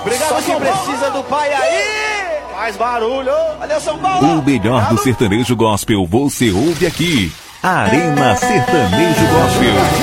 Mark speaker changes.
Speaker 1: Obrigado, só quem precisa do pai aí. Faz barulho. Valeu, São Paulo.
Speaker 2: O melhor do sertanejo gospel você ouve aqui. Arena Sertanejo Gospel.